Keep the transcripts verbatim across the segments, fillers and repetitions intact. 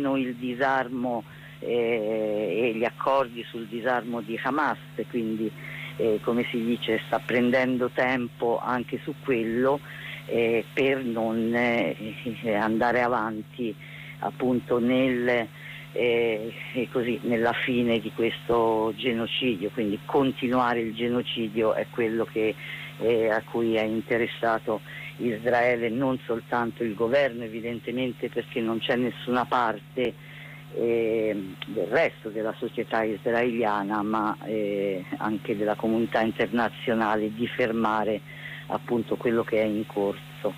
il disarmo eh, e gli accordi sul disarmo di Hamas, quindi eh, come si dice sta prendendo tempo anche su quello eh, per non eh, andare avanti appunto nel, eh, così, nella fine di questo genocidio, quindi continuare il genocidio è quello che, eh, a cui è interessato Israele, non soltanto il governo evidentemente, perché non c'è nessuna parte eh, del resto della società israeliana, ma eh, anche della comunità internazionale, di fermare appunto quello che è in corso.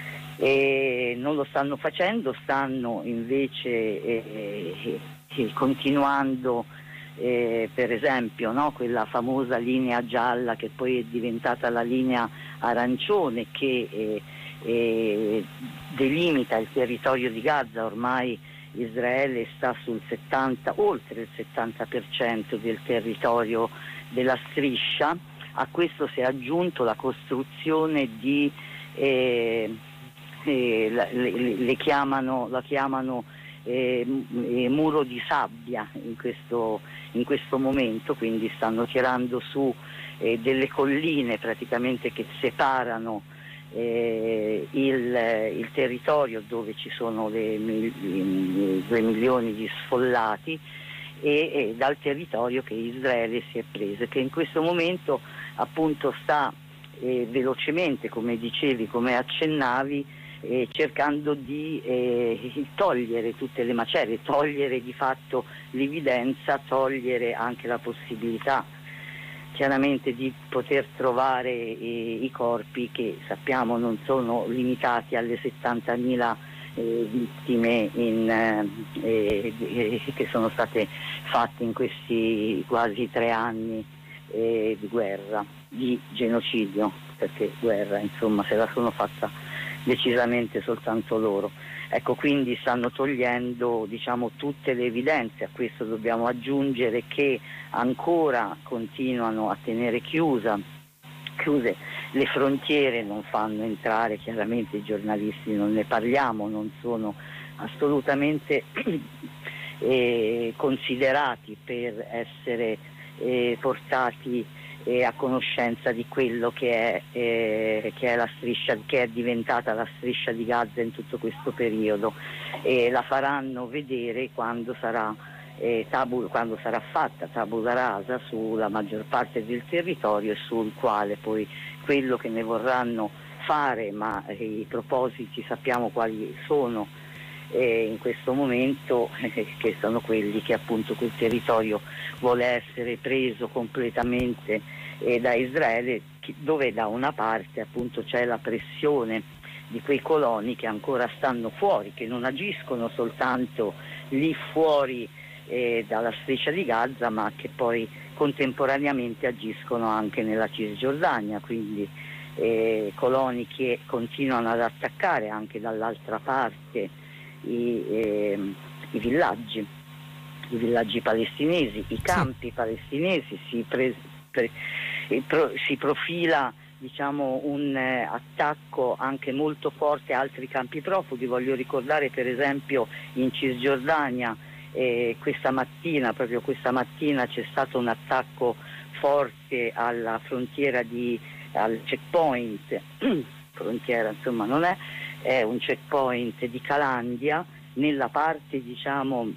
E non lo stanno facendo, stanno invece eh, eh, continuando eh, per esempio no, quella famosa linea gialla che poi è diventata la linea arancione che eh, eh, delimita il territorio di Gaza. Ormai Israele sta sul settanta, oltre il settanta per cento del territorio della striscia. A questo si è aggiunto la costruzione di eh, eh, le, le, le chiamano, la chiamano eh, muro di sabbia in questo, in questo momento, quindi stanno tirando su eh, delle colline praticamente che separano eh, il, il territorio dove ci sono le, le due milioni di sfollati e, e dal territorio che Israele si è preso, che in questo momento appunto sta eh, velocemente, come dicevi, come accennavi, eh, cercando di eh, togliere tutte le macerie, togliere di fatto l'evidenza, togliere anche la possibilità chiaramente di poter trovare eh, i corpi, che sappiamo non sono limitati alle settantamila eh, vittime in, eh, eh, che sono state fatte in questi quasi tre anni eh, di guerra, di genocidio, perché guerra insomma se la sono fatta decisamente soltanto loro. Ecco, quindi stanno togliendo diciamo tutte le evidenze. A questo dobbiamo aggiungere che ancora continuano a tenere chiusa, chiuse le frontiere, non fanno entrare chiaramente i giornalisti, non ne parliamo, non sono assolutamente eh, considerati per essere eh, portati eh, a conoscenza di quello che è, eh, che è la striscia, che è diventata la striscia di Gaza in tutto questo periodo, e la faranno vedere quando sarà eh, tabu, quando sarà fatta tabula rasa sulla maggior parte del territorio, e sul quale poi quello che ne vorranno fare, ma eh, i propositi sappiamo quali sono eh, in questo momento, eh, che sono quelli che appunto quel territorio vuole essere preso completamente eh, da Israele, dove da una parte appunto c'è la pressione di quei coloni che ancora stanno fuori, che non agiscono soltanto lì fuori eh, dalla striscia di Gaza, ma che poi contemporaneamente agiscono anche nella Cisgiordania, quindi eh, coloni che continuano ad attaccare anche dall'altra parte i, eh, i villaggi, i villaggi palestinesi, i campi sì. palestinesi, si, pre, pre, pro, si profila diciamo un eh, attacco anche molto forte a altri campi profughi. Voglio ricordare per esempio in Cisgiordania eh, questa mattina, proprio questa mattina c'è stato un attacco forte alla frontiera di al checkpoint frontiera insomma non è, è un checkpoint di Calandia, nella parte diciamo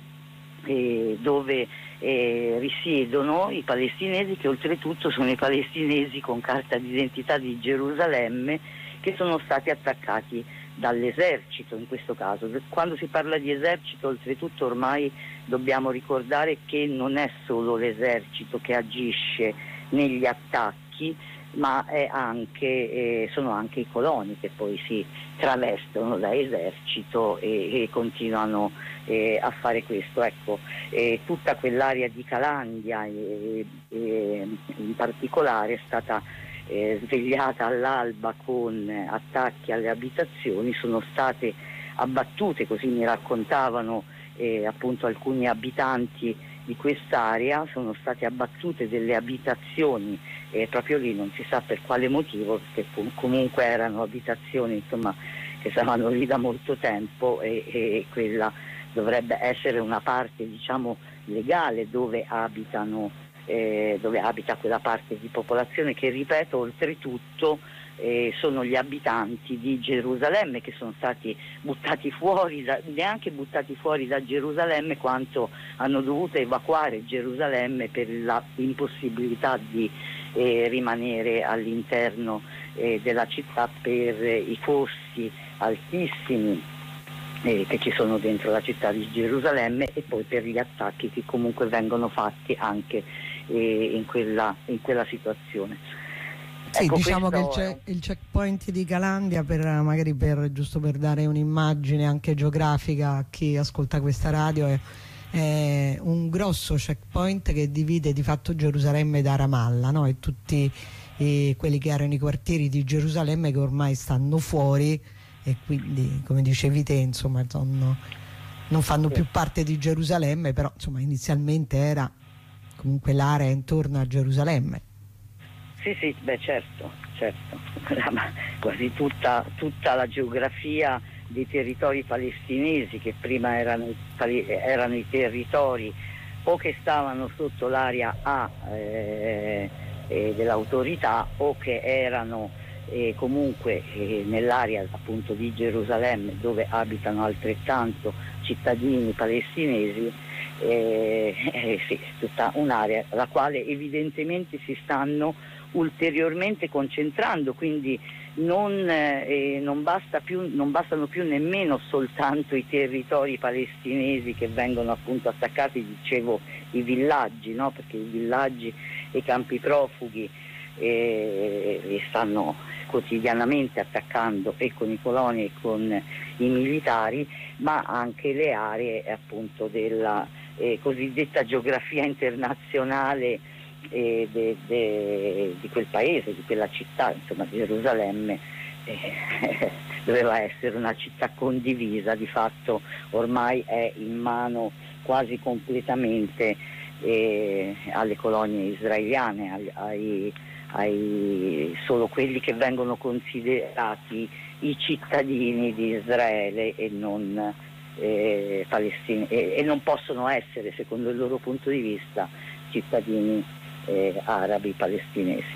eh, dove eh, risiedono i palestinesi, che oltretutto sono i palestinesi con carta d'identità di Gerusalemme, che sono stati attaccati dall'esercito in questo caso. Quando si parla di esercito, oltretutto ormai dobbiamo ricordare che non è solo l'esercito che agisce negli attacchi, ma è anche, eh, sono anche i coloni che poi si travestono da esercito e, e continuano eh, a fare questo. Ecco, eh, tutta quell'area di Calandia eh, eh, in particolare è stata eh, svegliata all'alba con attacchi alle abitazioni, sono state abbattute, così mi raccontavano eh, appunto alcuni abitanti di quest'area, sono state abbattute delle abitazioni e proprio lì non si sa per quale motivo, perché comunque erano abitazioni insomma che stavano lì da molto tempo, e, e quella dovrebbe essere una parte, diciamo, legale dove abitano, eh, dove abita quella parte di popolazione che, ripeto, oltretutto eh, sono gli abitanti di Gerusalemme, che sono stati buttati fuori, da, neanche buttati fuori da Gerusalemme, quanto hanno dovuto evacuare Gerusalemme per la impossibilità di eh, rimanere all'interno eh, della città per eh, i costi altissimi eh, che ci sono dentro la città di Gerusalemme, e poi per gli attacchi che comunque vengono fatti anche eh, in quella, in quella situazione. Sì, ecco, diciamo che il, è... check, il checkpoint di Calandia, per magari per, giusto per dare un'immagine anche geografica a chi ascolta questa radio, è, è un grosso checkpoint che divide di fatto Gerusalemme da Ramallah, no? E tutti eh, quelli che erano i quartieri di Gerusalemme che ormai stanno fuori, e quindi, come dicevi te, insomma, sono, non fanno più parte di Gerusalemme, però insomma inizialmente era comunque l'area intorno a Gerusalemme. Sì, sì, beh certo, certo, quasi tutta, tutta la geografia dei territori palestinesi, che prima erano, erano i territori o che stavano sotto l'area A eh, eh, dell'autorità, o che erano eh, comunque eh, nell'area appunto di Gerusalemme, dove abitano altrettanto cittadini palestinesi. Eh, eh, sì, tutta un'area la quale evidentemente si stanno ulteriormente concentrando, quindi non, eh, non, basta più, non bastano più nemmeno soltanto i territori palestinesi che vengono appunto attaccati, dicevo i villaggi, no? Perché i villaggi e i campi profughi eh, li stanno quotidianamente attaccando, e con i coloni e con i militari, ma anche le aree appunto della eh, cosiddetta geografia internazionale eh, de, de, di quel paese, di quella città. Insomma, Gerusalemme eh, doveva essere una città condivisa, di fatto ormai è in mano quasi completamente eh, alle colonie israeliane, ai, ai, ai solo quelli che vengono considerati i cittadini di Israele e non eh, palestinesi, e, e non possono essere, secondo il loro punto di vista, cittadini eh, arabi palestinesi.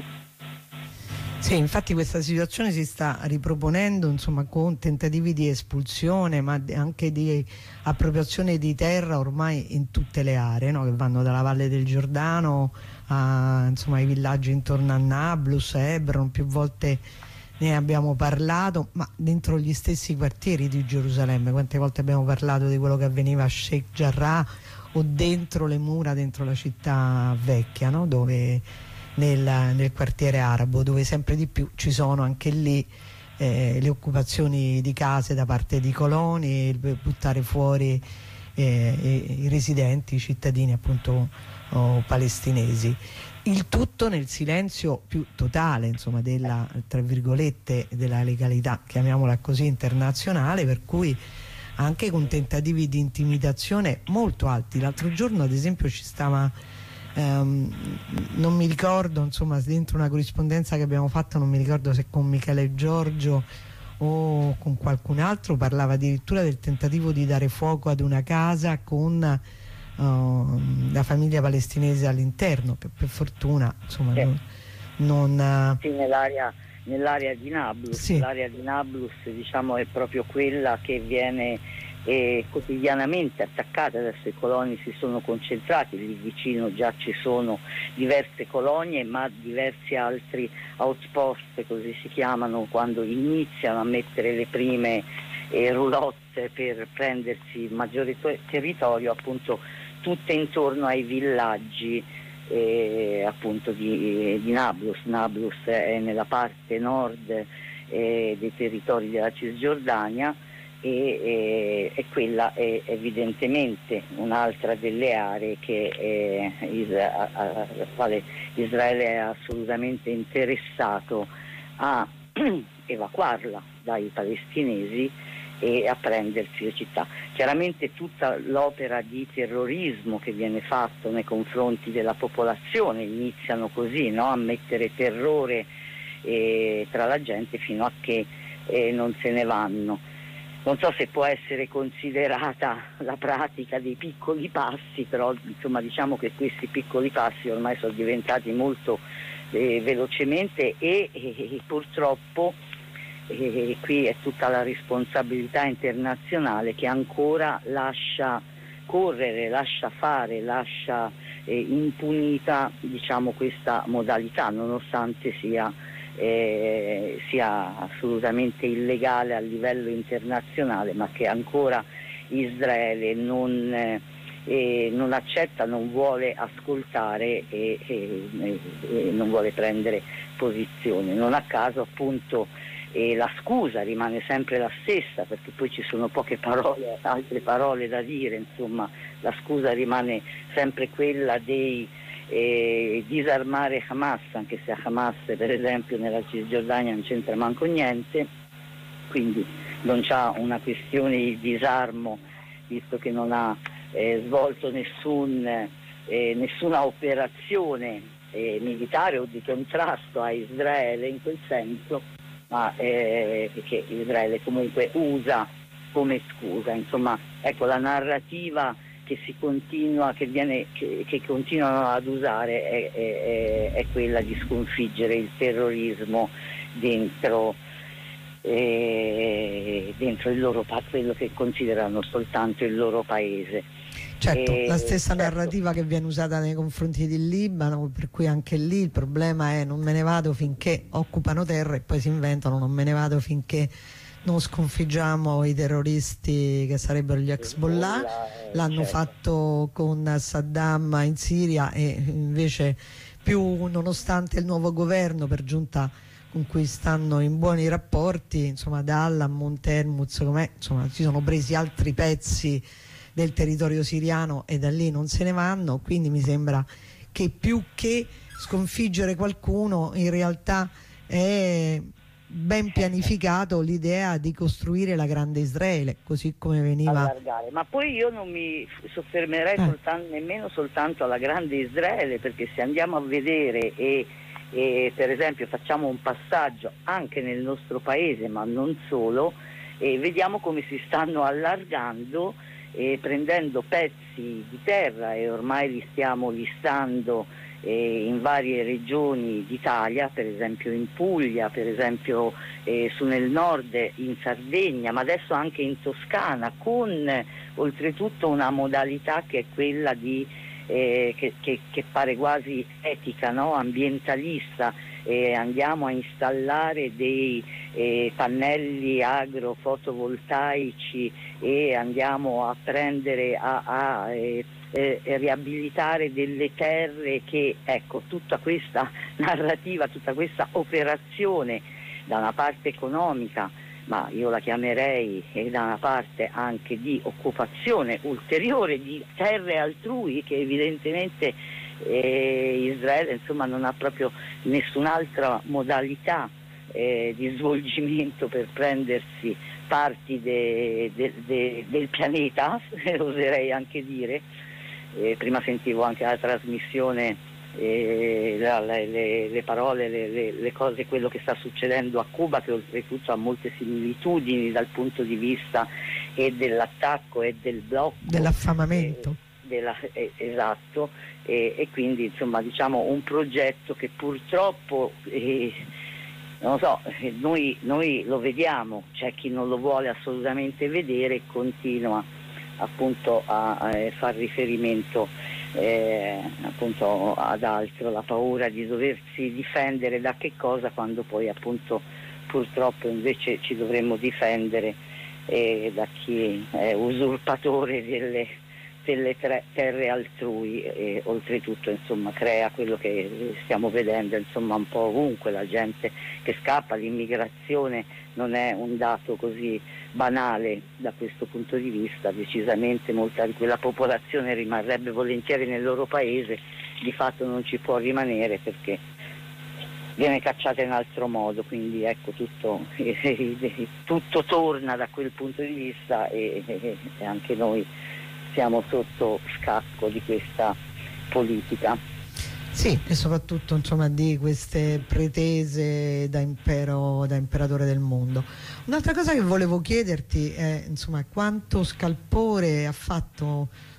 Sì, infatti questa situazione si sta riproponendo, insomma, con tentativi di espulsione, ma anche di appropriazione di terra ormai in tutte le aree, no? Che vanno dalla Valle del Giordano a, insomma, ai villaggi intorno a Nablus, Hebron. Più volte ne abbiamo parlato, ma dentro gli stessi quartieri di Gerusalemme. Quante volte abbiamo parlato di quello che avveniva a Sheikh Jarrah, o dentro le mura, dentro la città vecchia, no? Dove Nel, nel quartiere arabo, dove sempre di più ci sono anche lì eh, le occupazioni di case da parte di coloni, il buttare fuori eh, i, i residenti, i cittadini appunto oh, palestinesi. Il tutto nel silenzio più totale, insomma, della, tra virgolette, della legalità, chiamiamola così, internazionale, per cui anche con tentativi di intimidazione molto alti. L'altro giorno, ad esempio, ci stava Um, non mi ricordo, insomma, dentro una corrispondenza che abbiamo fatto, non mi ricordo se con Michele Giorgio o con qualcun altro, parlava addirittura del tentativo di dare fuoco ad una casa con uh, la famiglia palestinese all'interno, che per fortuna, insomma, sì. non, non sì, nell'area nell'area di Nablus. Sì. L'area di Nablus, diciamo, è proprio quella che viene E quotidianamente attaccate. Adesso i coloni si sono concentrati, lì vicino già ci sono diverse colonie, ma diversi altri outpost, così si chiamano, quando iniziano a mettere le prime eh, roulotte per prendersi il maggiore to- territorio, appunto tutte intorno ai villaggi eh, appunto di, di Nablus. Nablus è nella parte nord eh, dei territori della Cisgiordania, E, e, e quella è evidentemente un'altra delle aree che eh, Isra- alla quale Israele è assolutamente interessato a evacuarla dai palestinesi e a prendersi le città. Chiaramente tutta l'opera di terrorismo che viene fatto nei confronti della popolazione, iniziano così, no? A mettere terrore eh, tra la gente fino a che eh, non se ne vanno. non so se può essere considerata la pratica dei piccoli passi, però insomma diciamo che questi piccoli passi ormai sono diventati molto eh, velocemente e, e, e purtroppo e qui è tutta la responsabilità internazionale che ancora lascia correre, lascia fare, lascia eh, impunita, diciamo, questa modalità, nonostante sia, eh, sia assolutamente illegale a livello internazionale, ma che ancora Israele non, eh, non accetta, non vuole ascoltare e, e, e non vuole prendere posizione. Non a caso appunto e la scusa rimane sempre la stessa, perché poi ci sono poche parole, altre parole da dire, insomma la scusa rimane sempre quella dei eh, disarmare Hamas, anche se a Hamas per esempio nella Cisgiordania non c'entra manco niente, quindi non c'ha una questione di disarmo, visto che non ha eh, svolto nessun, eh, nessuna operazione eh, militare o di contrasto a Israele in quel senso, ma eh, che Israele comunque usa come scusa. Insomma, ecco, la narrativa che si continua, che viene, che, che continuano ad usare è, è, è quella di sconfiggere il terrorismo dentro, eh, dentro il loro pa- quello che considerano soltanto il loro paese. Certo, e, la stessa certo. narrativa che viene usata nei confronti del Libano, per cui anche lì il problema è non me ne vado finché occupano terra, e poi si inventano non me ne vado finché non sconfiggiamo i terroristi che sarebbero gli Hezbollah. L'hanno certo. fatto con Saddam in Siria, e invece più, nonostante il nuovo governo per giunta con cui stanno in buoni rapporti, insomma da Al a Montermuz, com'è, insomma si sono presi altri pezzi del territorio siriano e da lì non se ne vanno. Quindi mi sembra che più che sconfiggere qualcuno in realtà è ben pianificato l'idea di costruire la grande Israele, così come veniva allargare. Ma poi io non mi soffermerei eh. soltanto, nemmeno soltanto alla grande Israele, perché se andiamo a vedere e, e per esempio facciamo un passaggio anche nel nostro paese, ma non solo, e vediamo come si stanno allargando e prendendo pezzi di terra, e ormai li stiamo listando eh, in varie regioni d'Italia, per esempio in Puglia, per esempio eh, su nel nord in Sardegna, ma adesso anche in Toscana, con oltretutto una modalità che è quella di eh, che, che, che pare quasi etica, no? Ambientalista. Eh, andiamo a installare dei eh, pannelli agrofotovoltaici e andiamo a prendere a, a eh, eh, riabilitare delle terre che, ecco, tutta questa narrativa, tutta questa operazione da una parte economica, ma io la chiamerei eh, da una parte anche di occupazione ulteriore di terre altrui, che evidentemente Eh, Israele insomma non ha proprio nessun'altra modalità eh, di svolgimento per prendersi parti de, de, de, del pianeta, oserei anche dire. Eh, prima sentivo anche la trasmissione, eh, la, le, le parole, le, le, le cose, quello che sta succedendo a Cuba, che oltretutto ha molte similitudini dal punto di vista e dell'attacco e del blocco, dell'affamamento. Eh, della, eh, esatto, eh, e quindi insomma diciamo un progetto che purtroppo eh, non so, eh, noi, noi lo vediamo, c'è chi non lo vuole assolutamente vedere e continua appunto a, a far riferimento eh, appunto ad altro, la paura di doversi difendere da che cosa, quando poi appunto purtroppo invece ci dovremmo difendere eh, da chi è usurpatore delle delle terre altrui, e oltretutto insomma crea quello che stiamo vedendo insomma un po' ovunque, la gente che scappa. L'immigrazione non è un dato così banale da questo punto di vista, decisamente molta di quella popolazione rimarrebbe volentieri nel loro paese, di fatto non ci può rimanere perché viene cacciata in altro modo, quindi ecco tutto, tutto torna da quel punto di vista e, e, e anche noi siamo sotto scacco di questa politica. Sì, e soprattutto insomma di queste pretese da impero, da imperatore del mondo. Un'altra cosa che volevo chiederti è insomma quanto scalpore ha fatto